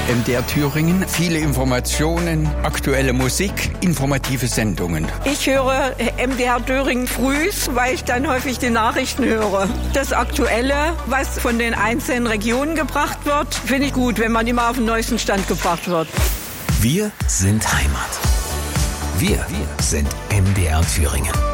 MDR Thüringen, viele Informationen, aktuelle Musik, informative Sendungen. Ich höre MDR Thüringen frühs, weil ich dann häufig die Nachrichten höre. Das Aktuelle, was von den einzelnen Regionen gebracht wird, finde ich gut, wenn man immer auf den neuesten Stand gebracht wird. Wir sind Heimat. Wir sind MDR Thüringen.